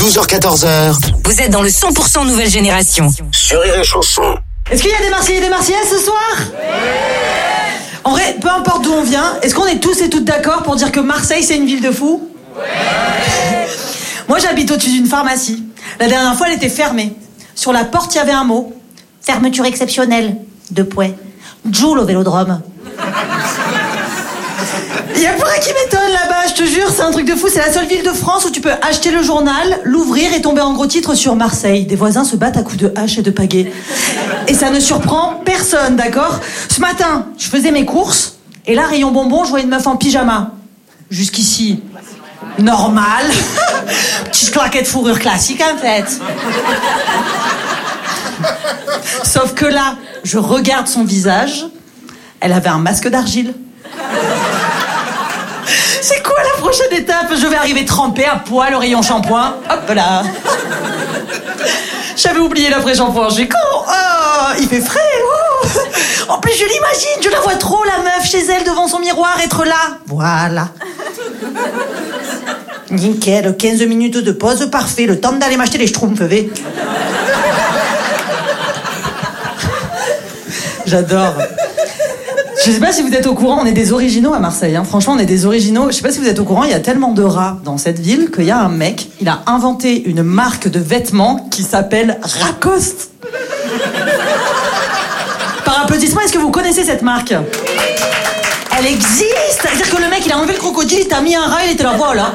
12h-14h. Vous êtes dans le 100% nouvelle génération. Sur Rire et Chanson. Est-ce qu'il y a des Marseillais et des Marseillaises ce soir ? En vrai, peu importe d'où on vient, est-ce qu'on est tous et toutes d'accord pour dire que Marseille, c'est une ville de fous ? Moi, j'habite au-dessus d'une pharmacie. La dernière fois, elle était fermée. Sur la porte, il y avait un mot. Fermeture exceptionnelle. Joule au Vélodrome. Il y a plein qui m'étonne là-bas, je te jure, c'est un truc de fou. C'est la seule ville de France où tu peux acheter le journal, l'ouvrir et tomber en gros titre sur Marseille. Des voisins se battent à coups de hache et de pagaie. Et ça ne surprend personne, d'accord ? Ce matin, je faisais mes courses, et là, rayon bonbon, je vois une meuf en pyjama. Jusqu'ici, normal. Petite claquette fourrure classique, en fait. Sauf que là, je regarde son visage, elle avait un masque d'argile. C'est quoi la prochaine étape ? Je vais arriver trempée à poil au rayon shampoing. Hop là. J'avais oublié l'après-shampoing, j'ai con. Oh, il fait frais. Oh. En plus, je l'imagine, je la vois trop, la meuf, chez elle, devant son miroir, être là. Voilà. Nickel, 15 minutes de pause, parfait. Le temps d'aller m'acheter les schtroumpfs, V. J'adore. Je sais pas si vous êtes au courant, on est des originaux à Marseille, hein. Franchement, on est des originaux. Je sais pas si vous êtes au courant, il y a tellement de rats dans cette ville qu'il y a un mec, il a inventé une marque de vêtements qui s'appelle Racoste. Par applaudissement, est-ce que vous connaissez cette marque ? Elle existe. C'est-à-dire que le mec, il a enlevé le crocodile, il t'a mis un rat, il était là, voilà.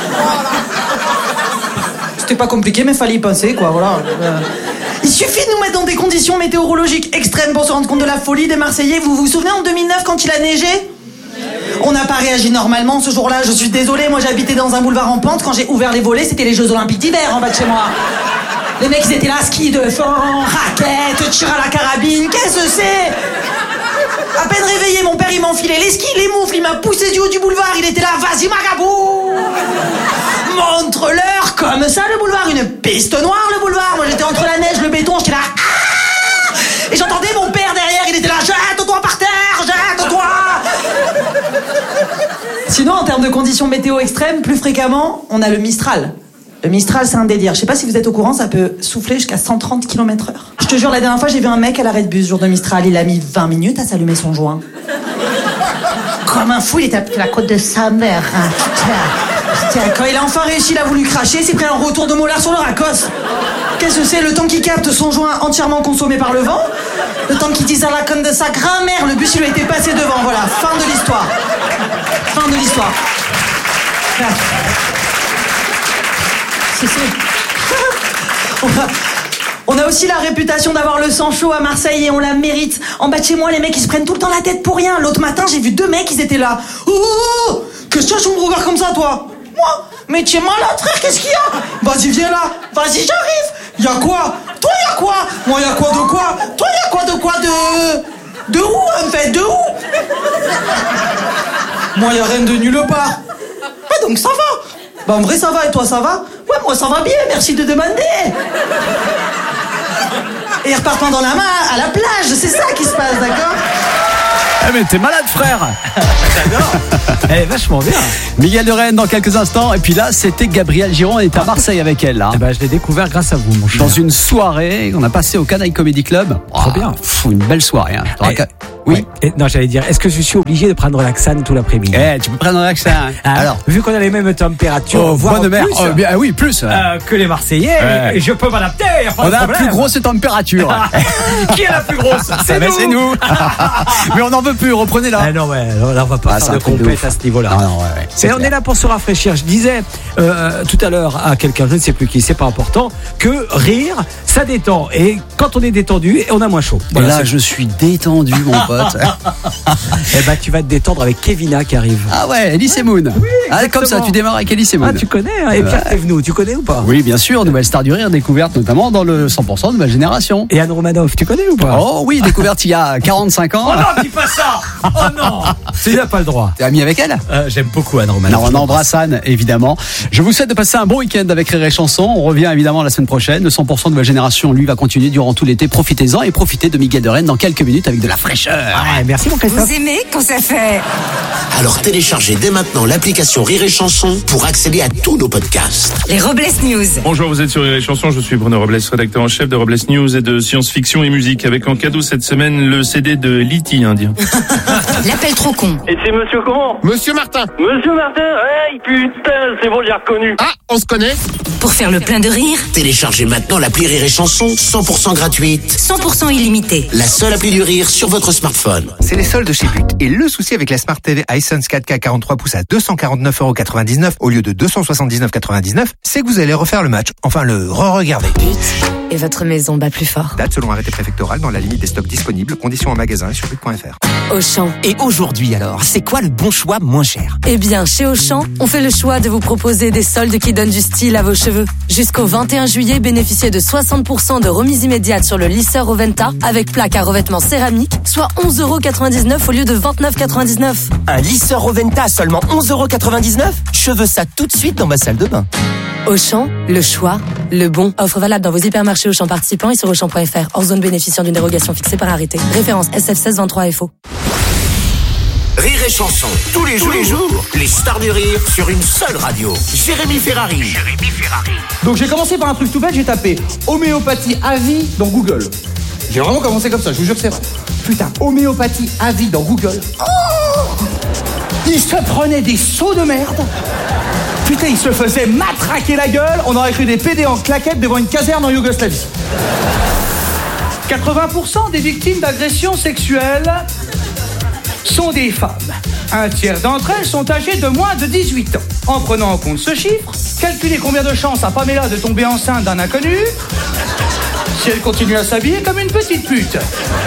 C'était pas compliqué, mais fallait y penser, quoi, voilà. Il suffit de nous mettre dans des conditions météorologiques extrêmes pour se rendre compte de la folie des Marseillais. Vous vous souvenez en 2009 quand il a neigé ? On n'a pas réagi normalement ce jour-là, je suis désolée. Moi j'habitais dans un boulevard en pente. Quand j'ai ouvert les volets, c'était les Jeux Olympiques d'hiver en bas de chez moi. Les mecs ils étaient là, ski de fond, raquettes, tir à la carabine, qu'est-ce que c'est ? À peine réveillé, mon père il m'enfilait les skis, les moufles, il m'a poussé du haut du boulevard. Il était là, vas-y magabou, montre-leur comme ça le boulevard, une piste noire le boulevard. Moi j'étais entre la neige, le béton, j'étais là, et j'entendais mon père derrière, il était là, jette-toi par terre, jette-toi. Sinon en termes de conditions météo extrêmes, plus fréquemment, on a le Mistral. Le Mistral, c'est un délire. Je sais pas si vous êtes au courant, ça peut souffler jusqu'à 130 km/h. Je te jure, la dernière fois, j'ai vu un mec à l'arrêt de bus, jour de Mistral. Il a mis 20 minutes à s'allumer son joint. Comme un fou, il était à la côte de sa mère. Hein. Putain, quand il a enfin réussi, il a voulu cracher, s'est pris un retour de molar sur le racos. Qu'est-ce que c'est ? Le temps qu'il capte son joint entièrement consommé par le vent, le temps qu'il dise à la conne de sa grand-mère, le bus, il lui a été passé devant. Voilà, fin de l'histoire. Fin de l'histoire. Voilà. On a aussi la réputation d'avoir le sang chaud à Marseille et on la mérite. En bas de chez moi, les mecs ils se prennent tout le temps la tête pour rien. L'autre matin, j'ai vu 2 mecs, ils étaient là. Oh, qu'est-ce que tu me regardes comme ça, toi ? Moi ? Mais tu es malade, frère, qu'est-ce qu'il y a ? Vas-y, viens là. Vas-y, j'arrive. Y'a quoi ? Toi, y'a quoi ? Moi, y'a quoi de quoi ? Toi, y'a quoi de quoi de où, en fait ? De où ? Moi, y'a rien de nulle part. Ah, donc ça va. Bah en vrai ça va, et toi ça va ? Ouais, moi ça va bien, merci de demander. Et repartant dans la main à la plage, c'est ça qui se passe, d'accord ? Ah mais t'es malade, frère. J'adore. Elle est vachement bien. Miguel de Rennes dans quelques instants. Et puis là, c'était Gabrielle Giron. On était à Marseille avec elle, là. Eh ben, je l'ai découvert grâce à vous, mon cher. Dans une soirée, on a passé au Canaille Comedy Club. Trop bien. Une belle soirée, hein. Oui. Ouais. Non, j'allais dire, est-ce que je suis obligé de prendre l'axane tout l'après-midi ? Tu peux prendre l'accent. Hein. Alors, vu qu'on a les mêmes températures, voire de mer. plus, Oui, plus. que les Marseillais, et je peux m'adapter. On a la plus grosse température. Qui est la plus grosse ? C'est nous. Mais on n'en veut plus. Reprenez-la. Ah non, ouais, là, on va pas faire de compète à ce niveau-là. Non, Mais on est là pour se rafraîchir. Je disais tout à l'heure à quelqu'un, je ne sais plus qui, c'est pas important, que rire, ça détend. Et quand on est détendu, on a moins chaud. Voilà, là, je suis détendu, mon pote. Eh ben, tu vas te détendre avec Kevina qui arrive. Ah ouais, Elise Moon. Oui, comme ça, tu démarres avec Elise Moon. Ah, tu connais, hein. Et Pierre Thévenoud, tu connais ou pas ? Oui, bien sûr, nouvelle star du rire, découverte notamment dans le 100% de ma génération. Et Anne Romanoff, tu connais ou pas ? Oh oui, découverte il y a 45 ans. Oh non, dis pas ça. Oh non, tu n'as pas le droit. T'es ami avec elle ? J'aime beaucoup Anne Romanoff. Alors on embrasse Anne, évidemment. Je vous souhaite de passer un bon week-end avec Rire et Chanson. On revient évidemment la semaine prochaine. Le 100% de ma génération, lui, va continuer durant tout l'été. Profitez-en et profitez de Miguel de Rennes dans quelques minutes avec de la fraîcheur. Ouais, merci mon Christophe. Vous aimez quand ça fait... Alors téléchargez dès maintenant l'application Rire et Chanson pour accéder à tous nos podcasts. Les Robles News. Bonjour, vous êtes sur Rire et Chanson, je suis Bruno Robles, rédacteur en chef de Robles News et de science-fiction et musique, avec en cadeau cette semaine le CD de Liti indien. L'appel trop con. Et c'est monsieur comment? Monsieur Martin. Monsieur Martin, hey putain, c'est bon, j'ai reconnu. Ah, on se connaît? Pour faire le plein de rire, Téléchargez maintenant l'appli Rire et Chanson, 100% gratuite. 100% illimité. La seule appli du rire sur votre smartphone. C'est les soldes chez But. Et le souci avec la Smart TV Hisense 4K 43 pouces à 249,99€ au lieu de 279,99€, c'est que vous allez refaire le match. Enfin, le re-regarder. Et votre maison bat plus fort. Date selon arrêté préfectoral dans la limite des stocks disponibles. Conditions en magasin et sur but.fr. Auchan. Et aujourd'hui alors, c'est quoi le bon choix moins cher? Eh bien, chez Auchan, on fait le choix de vous proposer des soldes qui donnent du style à vos cheveux. Jusqu'au 21 juillet, bénéficiez de 60% de remise immédiate sur le lisseur Oventa avec plaque à revêtement céramique, soit 11,99€ au lieu de 29,99€. Un lisseur Oventa à seulement 11,99€? Je veux ça tout de suite dans ma salle de bain. Auchan, le choix, le bon. Offre valable dans vos hypermarchés Auchan participants et sur Auchan.fr. Hors zone bénéficiant d'une dérogation fixée par arrêté. Référence SF1623 FO. Rire et Chanson, tous les jours, les stars du rire sur une seule radio. Jérémy Ferrari. Donc j'ai commencé par un truc tout bête, j'ai tapé homéopathie à vie dans Google. J'ai vraiment commencé comme ça, je vous jure que c'est vrai. Putain, homéopathie à vie dans Google. Oh, il se prenait des sauts de merde. Putain, il se faisait matraquer la gueule. On aurait cru des PD en claquettes devant une caserne en Yougoslavie. 80% des victimes d'agressions sexuelles sont des femmes. Un tiers d'entre elles sont âgées de moins de 18 ans. En prenant en compte ce chiffre, calculez combien de chances a Pamela de tomber enceinte d'un inconnu si elle continue à s'habiller comme une petite pute.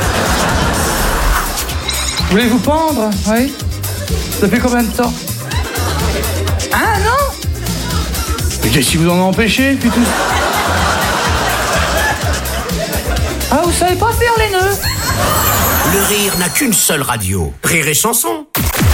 Voulez-vous pendre? Oui. Depuis combien de temps? Ah non? Et si vous en empêchez, puis tout. Ah, vous savez pas faire les nœuds? Le rire n'a qu'une seule radio. Rire et Chanson.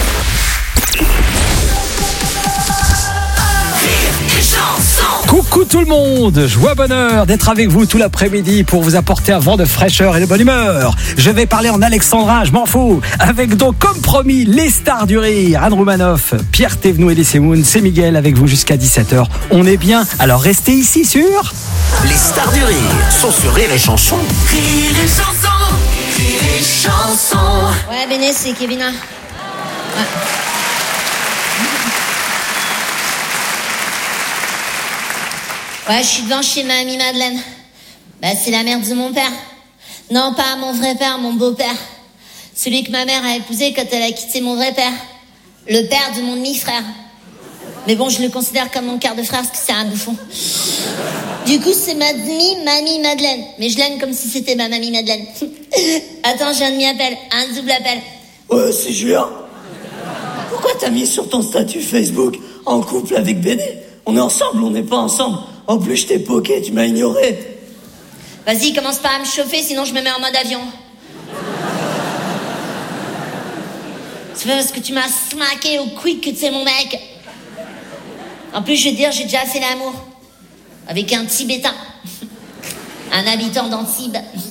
Coucou tout le monde, joie bonheur d'être avec vous tout l'après-midi pour vous apporter un vent de fraîcheur et de bonne humeur. Je vais parler en alexandrin, je m'en fous. Avec donc, comme promis, les stars du rire. Anne Roumanoff, Pierre Thévenoud et Elie Semoun, c'est Miguel avec vous jusqu'à 17h. On est bien, alors restez ici sur... Les stars du rire sont sur Rire et Chanson. Rire et Chanson. Rire et Chanson. Ouais, Béné, c'est Kevina. Ouais. Ouais, je suis devant chez ma amie Madeleine. Bah, c'est la mère de mon père. Non, pas mon vrai père, mon beau-père. Celui que ma mère a épousé quand elle a quitté mon vrai père. Le père de mon demi-frère. Mais bon, je le considère comme mon quart de frère parce que c'est un bouffon. Du coup, c'est ma demi-mamie Madeleine. Mais je l'aime comme si c'était ma mamie Madeleine. Attends, j'ai un demi-appel, un double appel. Ouais, c'est Julien. Pourquoi t'as mis sur ton statut Facebook en couple avec Béné? On est ensemble, on n'est pas ensemble. En plus, je t'ai poké, tu m'as ignoré. Vas-y, commence pas à me chauffer, sinon je me mets en mode avion. C'est pas parce que tu m'as smacké au quick que tu es mon mec. En plus, je vais te dire, j'ai déjà fait l'amour. Avec un Tibétain. Un habitant d'Antibes.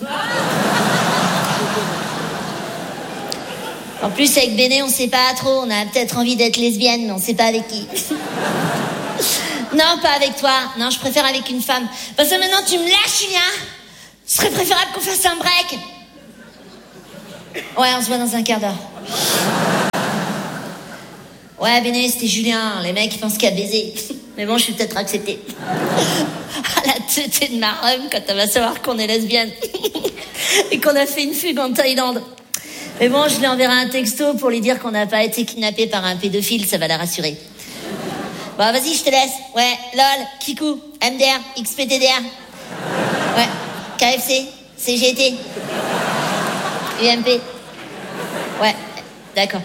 En plus, avec Béné, on sait pas trop. On a peut-être envie d'être lesbienne, mais on sait pas avec qui. Non, pas avec toi. Non, je préfère avec une femme. Parce que maintenant, tu me lâches, Julien. Ce serait préférable qu'on fasse un break. Ouais, on se voit dans un quart d'heure. Ouais, Béné, c'était Julien. Les mecs, ils pensent qu'à baiser. Mais bon, je suis peut-être acceptée. À la tête de ma rhum quand elle va savoir qu'on est lesbienne. Et qu'on a fait une fugue en Thaïlande. Mais bon, je lui enverrai un texto pour lui dire qu'on n'a pas été kidnappé par un pédophile. Ça va la rassurer. Bon, vas-y, je te laisse. Ouais, LOL, Kikou, MDR, XPTDR. Ouais, KFC, CGT, UMP. Ouais, d'accord.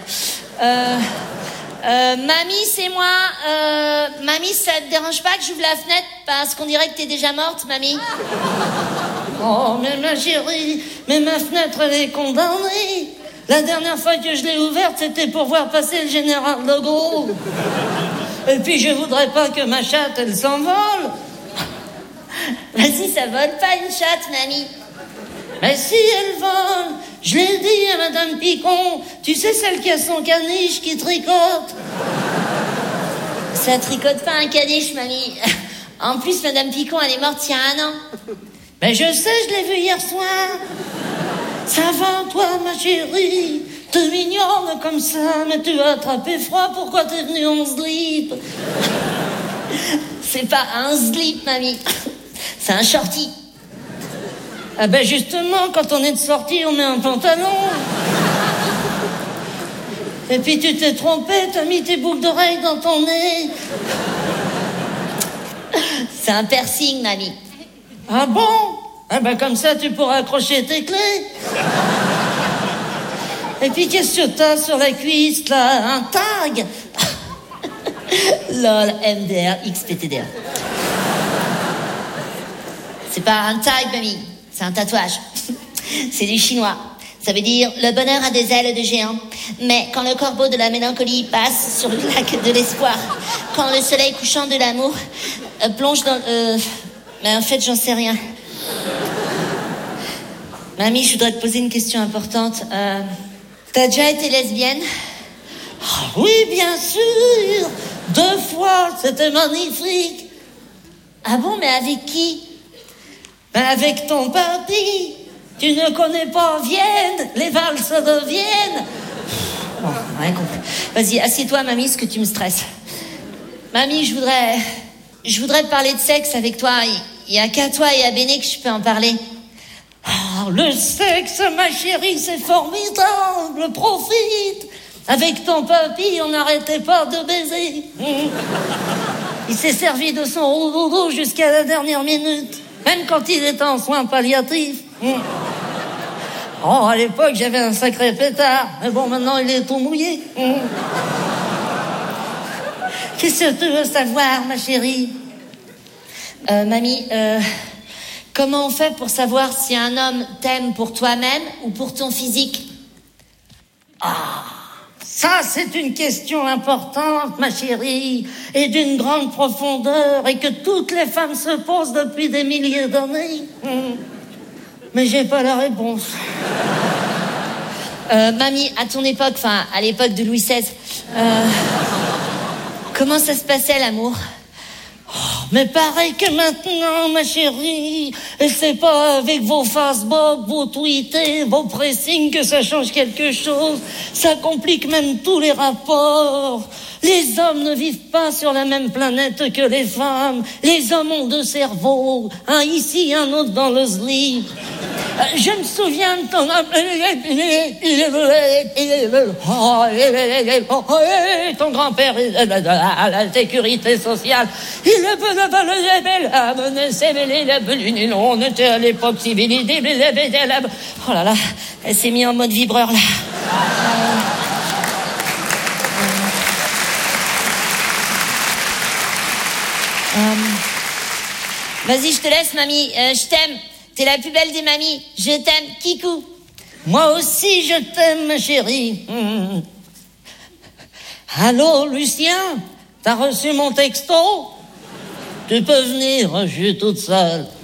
Mamie, c'est moi. Mamie, ça te dérange pas que j'ouvre la fenêtre parce qu'on dirait que t'es déjà morte, mamie? Oh, mais ma chérie, mais ma fenêtre, elle est condamnée. La dernière fois que je l'ai ouverte, c'était pour voir passer le général de Gaulle. Et puis, je voudrais pas que ma chatte, elle s'envole. Vas-y, ça vole pas une chatte, mamie. Mais si elle vole, je l'ai dit à Madame Picon, tu sais celle qui a son caniche qui tricote. Ça tricote pas un caniche, mamie. En plus, Madame Picon, elle est morte il y a 1 an. Mais je sais, je l'ai vue hier soir. Ça va, toi, ma chérie? T'es mignonne comme ça, mais tu as attrapé froid, pourquoi t'es venue en slip? C'est pas un slip, mamie. C'est un shorty. Ah ben justement, quand on est de sortie, on met un pantalon. Et puis tu t'es trompé, t'as mis tes boucles d'oreilles dans ton nez. C'est un piercing, mamie. Ah bon? Ah ben comme ça, tu pourras accrocher tes clés. Et puis qu'est-ce que t'as sur la cuisse, là? Un tag? LOL, MDR, XPTDR. C'est pas un tag, mamie. C'est un tatouage. C'est du chinois. Ça veut dire le bonheur a des ailes de géant. Mais quand le corbeau de la mélancolie passe sur le lac de l'espoir, quand le soleil couchant de l'amour plonge dans... Mais en fait, j'en sais rien. Mamie, je voudrais te poser une question importante. T'as déjà été lesbienne? Oh, oui, bien sûr. 2 fois, c'était magnifique. Ah bon, mais avec qui? Ben avec ton papy. Tu ne connais pas Vienne, les valses de Vienne. Bon, rien compris. Vas-y, assieds-toi, mamie, parce que tu me stresses. Mamie, je voudrais parler de sexe avec toi. Il y a qu'à toi et à Béné que je peux en parler. Oh, le sexe, ma chérie, c'est formidable. Profite. Avec ton papy, on n'arrêtait pas de baiser. Il s'est servi de son roudoudou jusqu'à la dernière minute. Même quand il était en soins palliatifs. Oh, à l'époque, j'avais un sacré pétard. Mais bon, maintenant, il est tout mouillé. Qu'est-ce que tu veux savoir, ma chérie? Mamie, comment on fait pour savoir si un homme t'aime pour toi-même ou pour ton physique? Ah, ça, c'est une question importante, ma chérie, et d'une grande profondeur, et que toutes les femmes se posent depuis des milliers d'années. Mais j'ai pas la réponse. Mamie, à ton époque, enfin, à l'époque de Louis XVI, comment ça se passait, l'amour? Oh, mais pareil que maintenant, ma chérie. Et c'est pas avec vos Facebook, vos tweets, vos pressings que ça change quelque chose. Ça complique même tous les rapports. Les hommes ne vivent pas sur la même planète que les femmes. Les hommes ont 2 cerveaux, un ici, un autre dans le slip. Je me souviens de ton grand-père à la sécurité sociale. On était à l'époque civilisée. Oh là là, elle s'est mise en mode vibreur là. Vas-y, je te laisse, mamie. Je t'aime. T'es la plus belle des mamies. Je t'aime, Kikou. Moi aussi, je t'aime, ma chérie. Allô, Lucien? T'as reçu mon texto? Tu peux venir, je suis toute seule.